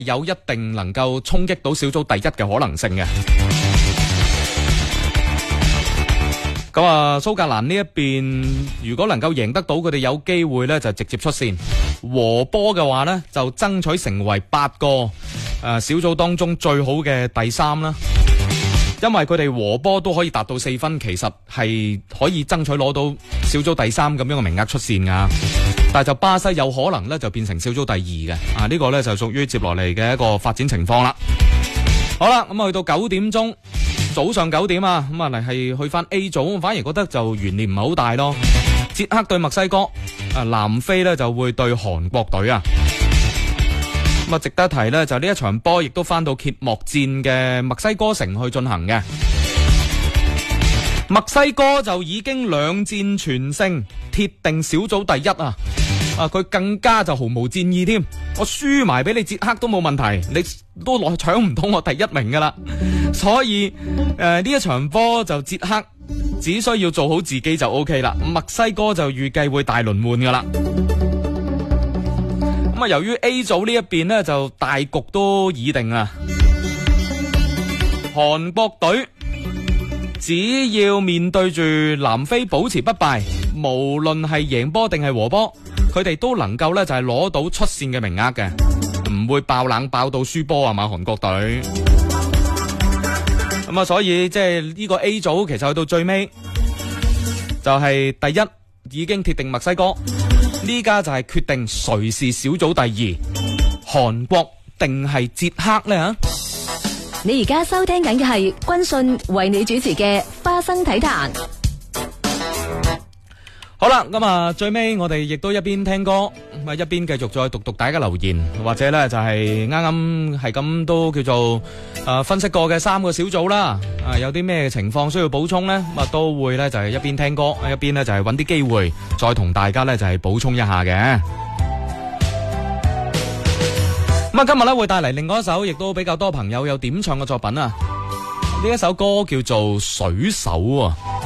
有一定能夠衝擊到小組第一嘅可能性嘅。咁啊，蘇格蘭呢一邊如果能夠贏得到，佢哋有機會呢就直接出線。和波嘅話呢，就爭取成為8個小組當中最好嘅第3啦。因為佢哋和波都可以達到4分，其實係可以爭取攞到小組第3咁樣嘅名額出線噶。但係就巴西有可能呢就變成小組第2嘅。呢個呢就屬於接落嚟嘅一個發展情況啦。好啦，咁去到9點鐘，早上9點啊，咁嚟係去翻 A 組，我反而覺得就懸念唔係好大咯。捷克對墨西哥，南非呢就會對韓國隊啊。咁值得一提呢，就呢一場波亦都翻到揭幕戰嘅墨西哥城去進行嘅。墨西哥就已經2戰全勝，鐵定小組第一啊！佢更加就毫無戰意添，我輸埋俾你捷克都冇問題，你都搶唔到我第一名噶啦。所以呢一場波就捷克只需要做好自己就 OK 啦。墨西哥就預計會大輪換噶啦。咁由於 A 組呢一邊呢，就大局都已定啊，韓國隊只要面對住南非保持不敗，無論係贏波定係和波，佢哋都能夠呢就係攞到出線嘅名額嘅，唔會爆冷爆到輸波啊嘛，韓國隊。咁所以即係呢個 A 組其實去到最尾就係第一已經鐵定墨西哥，呢家就係決定誰是小組第2，韓國定係捷克呢？ 你而家收聽緊嘅係軍訊為你主持嘅花生體壇。 好啦，咁最尾我哋亦都一邊聽歌，咁一邊繼續再讀大家留言，或者呢就係啱啱係咁都叫做分析過嘅3個小組啦。有啲咩情況需要補充呢？咁都會呢就係一邊聽歌，一邊呢就係揾啲機會再同大家呢就係補充一下嘅。咁今日呢會帶嚟另外一首亦都比較多朋友有點唱嘅作品啊。呢一首歌叫做《水手》啊。